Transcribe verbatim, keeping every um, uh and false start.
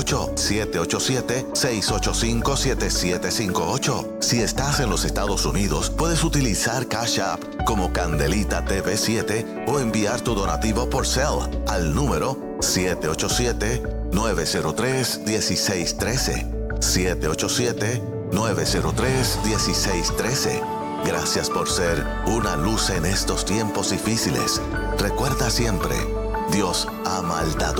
ocho, siete ocho siete, seis ocho cinco, siete siete cinco ocho. Si estás en los Estados Unidos, puedes utilizar Cash App como Candelita T V siete o enviar tu donativo por Zelle al número siete ocho siete, nueve cero tres, uno seis uno tres. siete ocho siete, nueve cero tres, uno seis uno tres. Gracias por ser una luz en estos tiempos difíciles. Recuerda siempre, Dios ama al dador.